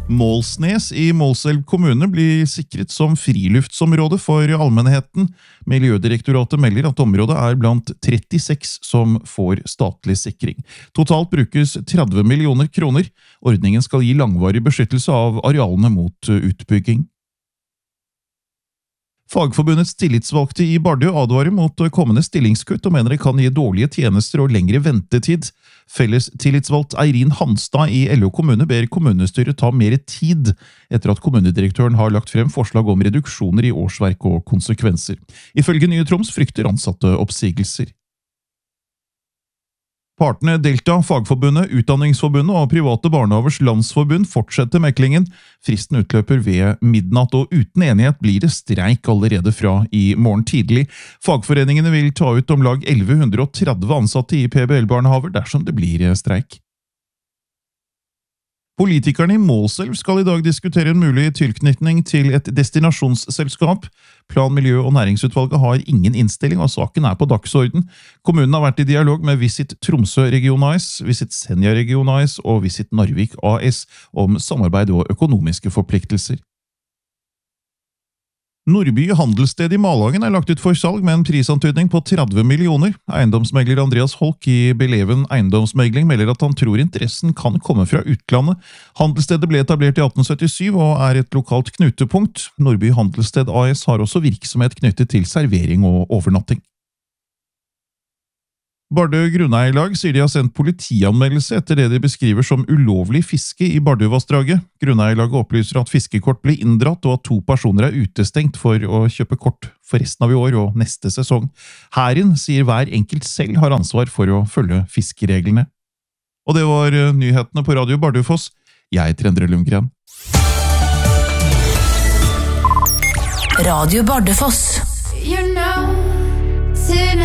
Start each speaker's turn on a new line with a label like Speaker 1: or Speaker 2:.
Speaker 1: Målsnes i Målselv kommune blir sikret som friluftsområde for allmennheten. Miljødirektoratet melder at området er blant 36 som får statlig sikring. Totalt brukes 30 millioner kroner. Ordningen skal gi langvarig beskyttelse av arealene mot utbygging. Fagforbundets tillitsvalgte i Bardu advarer mot kommende stillingskutt og mener det kan gi dårlige tjenester og lengre ventetid. Felles tillitsvalgt Eirin Hanstad i LO kommune ber kommunestyret ta mer tid etter at kommunedirektøren har lagt frem forslag om reduksjoner i årsverk og konsekvenser. Ifølge Nye Troms frykter ansatte oppsigelser. Partene Delta, Fagforbundet, Utdanningsforbundet og Private Barnehavers Landsforbund fortsetter meklingen. Fristen utløper ved midnatt, og uten enighet blir det streik allerede fra i morgen tidlig. Fagforeningene vil ta ut om lag 1130 ansatte i PBL-barnehaver dersom det blir streik. Politikerne i Målselv skal i dag diskutere en mulig tilknytning til et destinasjonsselskap. Plan-, miljø- og næringsutvalget har ingen innstilling, og saken er på dagsorden. Kommunen har vært i dialog med Visit Tromsø Region AS, Visit Senja Region AS og Visit Narvik AS om samarbeid og økonomiske forpliktelser. Nordby handelssted i Malangen er lagt ut for salg med en prisantydning på 30 millioner. Eiendomsmegler Andreas Holk i Beleven Eiendomsmegling melder at han tror interessen kan komme fra utlandet. Handelsstedet ble etablert i 1877 og er et lokalt knutepunkt. Nordby handelssted AS har også virksomhet knyttet til servering og overnatting. Bardu grunneierlag sier de har sendt politianmeldelse etter det de beskriver som ulovlig fiske i Barduvassdraget. Grunneierlaget opplyser at fiskekort ble inndratt og at 2 personer er utestengt for å kjøpe kort for resten av i år og neste sesong. Hæren sier hver enkelt selv har ansvar for å følge fiskereglene. Og det var nyhetene på Radio Bardufoss. Jeg heter Endre Lundgren.
Speaker 2: Radio Bardufoss.
Speaker 3: You know, tonight